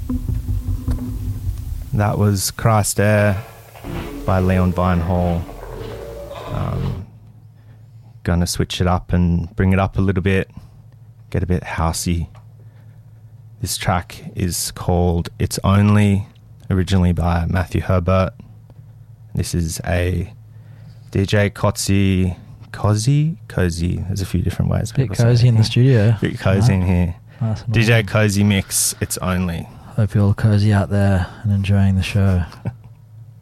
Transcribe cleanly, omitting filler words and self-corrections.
That was Christ Air by Leon Vinehall. Gonna switch it up and bring it up a little bit, get a bit housey. This track is called It's Only, originally by Matthew Herbert. This is a DJ Cozy. There's a few different ways. Bit cozy in the studio. Bit cozy in here. Nice and DJ Cozy mix, It's Only. Hope you're all cozy out there and enjoying the show.